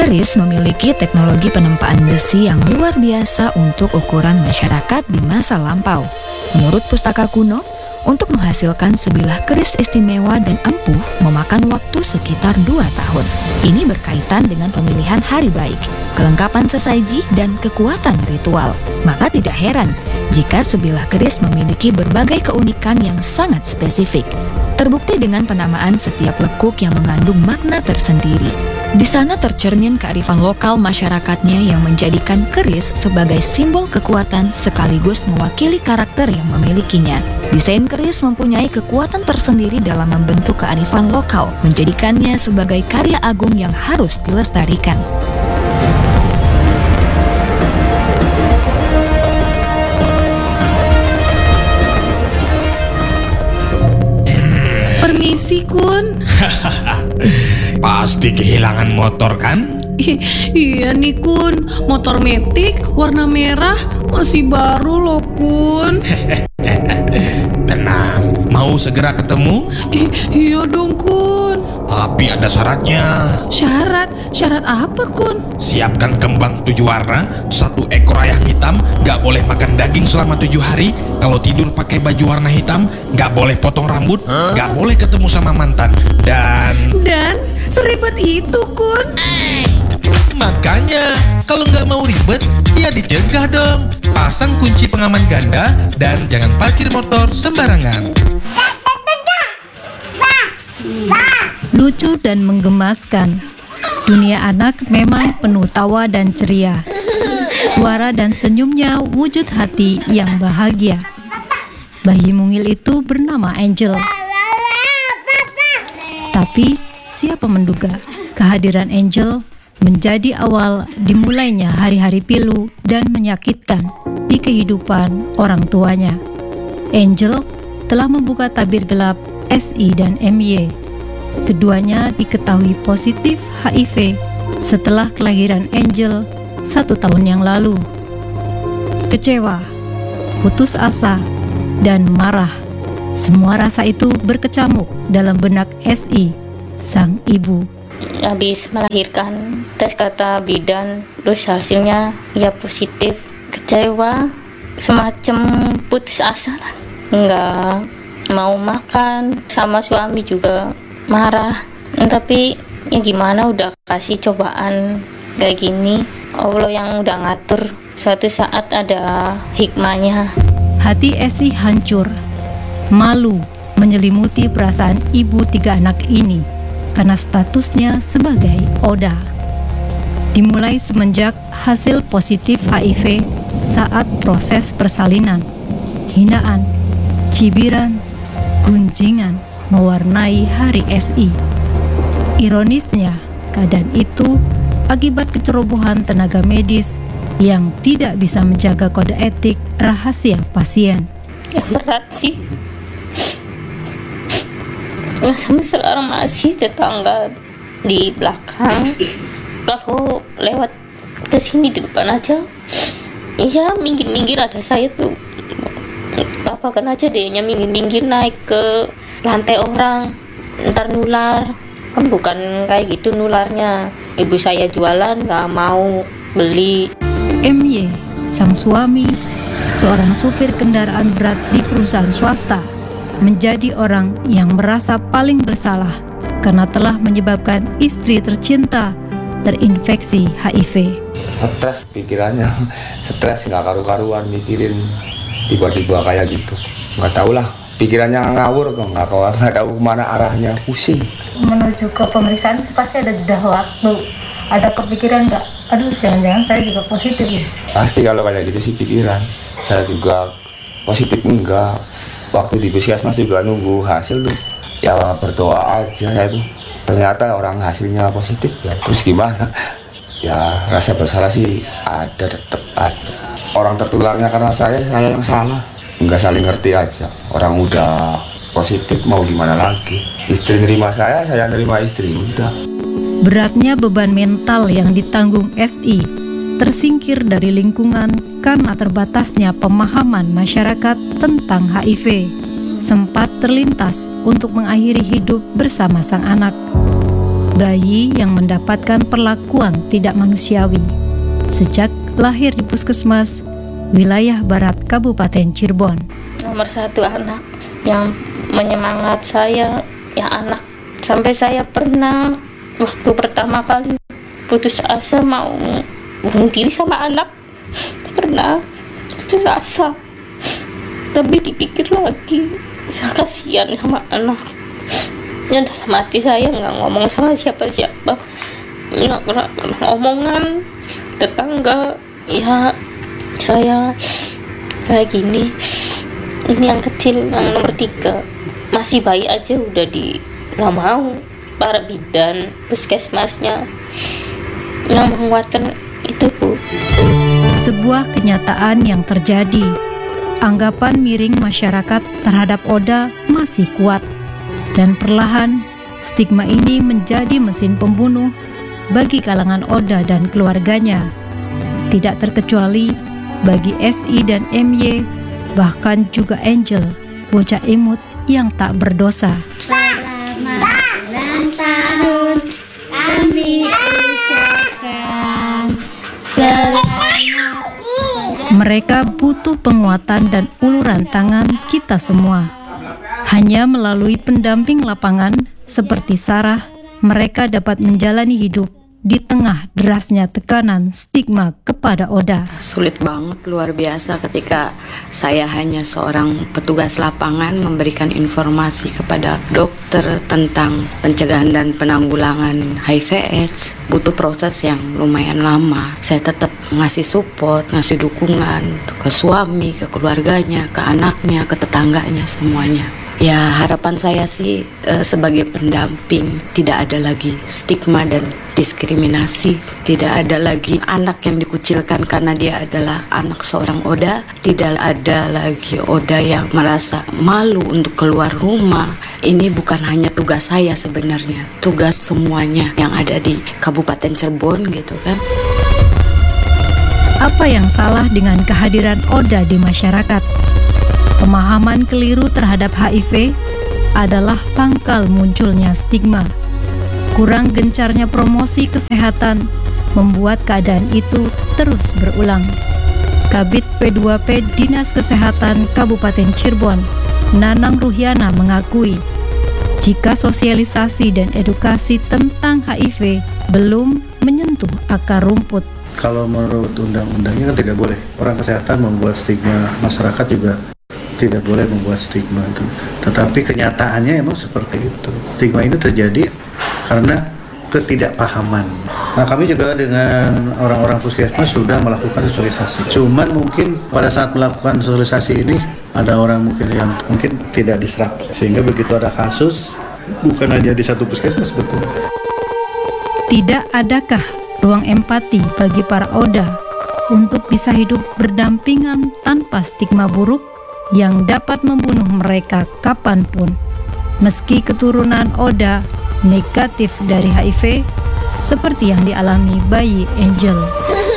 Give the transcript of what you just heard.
Keris memiliki teknologi penempaan besi yang luar biasa untuk ukuran masyarakat di masa lampau. Menurut pustaka kuno, untuk menghasilkan sebilah keris istimewa dan ampuh memakan waktu sekitar 2 tahun. Ini berkaitan dengan pemilihan hari baik, kelengkapan sesaji, dan kekuatan ritual. Maka tidak heran jika sebilah keris memiliki berbagai keunikan yang sangat spesifik. Terbukti dengan penamaan setiap lekuk yang mengandung makna tersendiri. Di sana tercermin kearifan lokal masyarakatnya yang menjadikan keris sebagai simbol kekuatan sekaligus mewakili karakter yang memilikinya. Desain keris mempunyai kekuatan tersendiri dalam membentuk kearifan lokal, menjadikannya sebagai karya agung yang harus dilestarikan. Permisi, Kun. Pasti kehilangan motor kan? Iya nih, Kun. Motor metik warna merah masih baru loh, Kun. Tenang, mau segera ketemu? Iya dong, Kun. Tapi ada syaratnya. Syarat apa, Kun? Siapkan kembang 7 warna, 1 ekor ayam hitam, gak boleh makan daging selama 7 hari. Kalau tidur pakai baju warna hitam, gak boleh potong rambut, gak boleh ketemu sama mantan. Dan seribet itu, Kun. Makanya, kalau nggak mau ribet, ya dicegah dong. Pasang kunci pengaman ganda dan jangan parkir motor sembarangan. Lucu dan menggemaskan. Dunia anak memang penuh tawa dan ceria. Suara dan senyumnya wujud hati yang bahagia. Bayi mungil itu bernama Angel. Tapi siapa menduga kehadiran Angel menjadi awal dimulainya hari-hari pilu dan menyakitkan di kehidupan orang tuanya. Angel telah membuka tabir gelap SI dan MY. Keduanya diketahui positif HIV setelah kelahiran Angel 1 tahun yang lalu. Kecewa, putus asa, dan marah. Semua rasa itu berkecamuk dalam benak SI, sang ibu. Habis melahirkan, tes kata bidan, terus hasilnya ya positif. Kecewa, semacam putus asa lah. Nggak mau makan, sama suami juga marah. Tapi ya gimana, udah kasih cobaan kayak gini, Allah yang udah ngatur. Suatu saat ada hikmahnya. Hati Esi hancur, malu menyelimuti perasaan ibu 3 anak ini karena statusnya sebagai ODA. Dimulai semenjak hasil positif HIV saat proses persalinan. Hinaan, cibiran, gunjingan mewarnai hari SI. Ironisnya, keadaan itu akibat kecerobohan tenaga medis yang tidak bisa menjaga kode etik rahasia pasien. Yang berat sih, sampai sekarang masih tetangga di belakang kalau lewat ke sini di depan aja, iya minggir-minggir, ada saya tuh apakan aja dehnya minggir-minggir naik ke lantai orang, ntar nular. Kan bukan kayak gitu nularnya, ibu saya jualan nggak mau beli. MY, sang suami, seorang supir kendaraan berat di perusahaan swasta, menjadi orang yang merasa paling bersalah karena telah menyebabkan istri tercinta terinfeksi HIV. Stres pikirannya, stres nggak karu-karuan mikirin tiba-tiba kayak gitu. Nggak tahu lah, pikirannya ngawur kok, nggak tahu kemana arahnya, pusing. Menuju ke pemeriksaan pasti ada jeda waktu, ada kepikiran nggak? Aduh, jangan-jangan saya juga positif ya? Pasti kalau kayak gitu sih pikiran. Saya juga positif enggak. Waktu di puskesmas juga nunggu hasil tuh, ya berdoa aja saya tuh. Ternyata orang hasilnya positif ya. Terus gimana? Ya rasa bersalah sih ada, tetap ada. Orang tertularnya karena saya yang salah. Enggak saling ngerti aja. Orang udah positif mau gimana lagi? Istri nerima saya nerima istri, udah. Beratnya beban mental yang ditanggung SI tersingkir dari lingkungan karena terbatasnya pemahaman masyarakat tentang HIV. Sempat terlintas untuk mengakhiri hidup bersama sang anak. bayi yang mendapatkan perlakuan tidak manusiawi sejak lahir di puskesmas wilayah barat Kabupaten Cirebon. Nomor satu anak yang menyemangat saya, ya anak. Sampai saya pernah waktu pertama kali putus asa mau bunuh diri sama anak, pernah putus asa. Tapi dipikir lagi, saya kasihan sama anak. Ya dalam hati saya nggak ngomong sama siapa-siapa, nggak pernah omongan tetangga. Ya saya kayak gini. Ini yang kecil, yang nomor 3 masih bayi aja udah nggak mau. Para bidan puskesmasnya yang menguatkan itu, Bu. Sebuah kenyataan yang terjadi. Anggapan miring masyarakat terhadap Oda masih kuat, dan perlahan stigma ini menjadi mesin pembunuh bagi kalangan Oda dan keluarganya. Tidak terkecuali bagi SI dan MY, bahkan juga Angel, bocah imut yang tak berdosa. Selamat ulang tahun, kami ucapkan selamat. Mereka butuh penguatan dan uluran tangan kita semua. Hanya melalui pendamping lapangan seperti Sarah, mereka dapat menjalani hidup di tengah derasnya tekanan stigma kepada Oda. Sulit banget, luar biasa ketika saya hanya seorang petugas lapangan memberikan informasi kepada dokter tentang pencegahan dan penanggulangan HIV/AIDS. Butuh proses yang lumayan lama. Saya tetap ngasih support, ngasih dukungan ke suami, ke keluarganya, ke anaknya, ke tetangganya, semuanya. Ya, harapan saya sih sebagai pendamping tidak ada lagi stigma dan diskriminasi. Tidak ada lagi anak yang dikucilkan karena dia adalah anak seorang Oda. Tidak ada lagi Oda yang merasa malu untuk keluar rumah. Ini bukan hanya tugas saya sebenarnya, tugas semuanya yang ada di Kabupaten Cirebon gitu kan. Apa yang salah dengan kehadiran Oda di masyarakat? Pemahaman keliru terhadap HIV adalah pangkal munculnya stigma. Kurang gencarnya promosi kesehatan membuat keadaan itu terus berulang. Kabid P2P Dinas Kesehatan Kabupaten Cirebon, Nanang Ruhiana mengakui, jika sosialisasi dan edukasi tentang HIV belum menyentuh akar rumput. Kalau menurut undang-undangnya kan tidak boleh. Orang kesehatan membuat stigma, masyarakat juga tidak boleh membuat stigma itu. Tetapi kenyataannya emang seperti itu. Stigma ini terjadi karena ketidakpahaman. Nah, kami juga dengan orang-orang puskesmas sudah melakukan sosialisasi. Cuman mungkin pada saat melakukan sosialisasi ini ada orang mungkin yang mungkin tidak diserap, sehingga begitu ada kasus bukan hanya di satu puskesmas betul. Tidak adakah ruang empati bagi para Oda untuk bisa hidup berdampingan tanpa stigma buruk yang dapat membunuh mereka kapanpun? Meski keturunan Oda negatif dari HIV, seperti yang dialami bayi Angel.